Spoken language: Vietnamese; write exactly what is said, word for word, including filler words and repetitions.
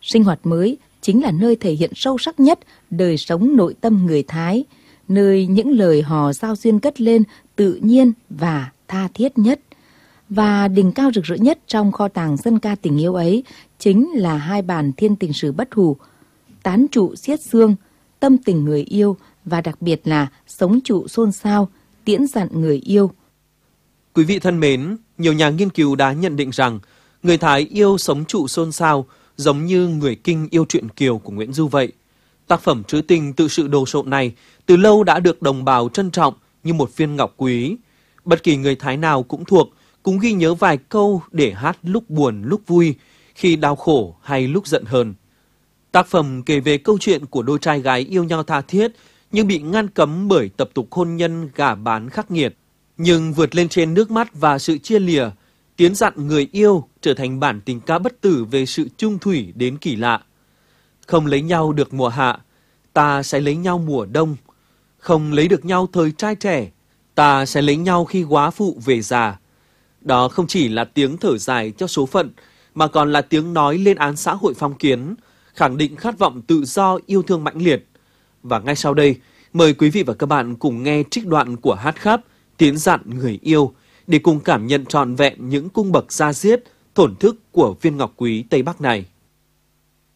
Sinh hoạt mới chính là nơi thể hiện sâu sắc nhất đời sống nội tâm người Thái, nơi những lời hò giao duyên cất lên tự nhiên và tha thiết nhất. Và đỉnh cao rực rỡ nhất trong kho tàng dân ca tình yêu ấy chính là hai bản thiên tình sử bất hủ, tán trụ xiết xương, tâm tình người yêu và đặc biệt là sống trụ xôn xao, tiễn dặn người yêu. Quý vị thân mến, nhiều nhà nghiên cứu đã nhận định rằng người Thái yêu sống trụ xôn xao giống như người Kinh yêu truyện Kiều của Nguyễn Du vậy. Tác phẩm trữ tình tự sự đồ sộ này từ lâu đã được đồng bào trân trọng như một viên ngọc quý. Bất kỳ người Thái nào cũng thuộc, cũng ghi nhớ vài câu để hát lúc buồn lúc vui, khi đau khổ hay lúc giận hờn. Tác phẩm kể về câu chuyện của đôi trai gái yêu nhau tha thiết nhưng bị ngăn cấm bởi tập tục hôn nhân gả bán khắc nghiệt. Nhưng vượt lên trên nước mắt và sự chia lìa, tiến dặn người yêu trở thành bản tình ca bất tử về sự chung thủy đến kỳ lạ. Không lấy nhau được mùa hạ, ta sẽ lấy nhau mùa đông. Không lấy được nhau thời trai trẻ, ta sẽ lấy nhau khi góa phụ về già. Đó không chỉ là tiếng thở dài cho số phận, mà còn là tiếng nói lên án xã hội phong kiến, khẳng định khát vọng tự do yêu thương mãnh liệt. Và ngay sau đây, mời quý vị và các bạn cùng nghe trích đoạn của hát khắp tiến dặn người yêu để cùng cảm nhận trọn vẹn những cung bậc da diết, thổn thức của viên ngọc quý Tây Bắc này.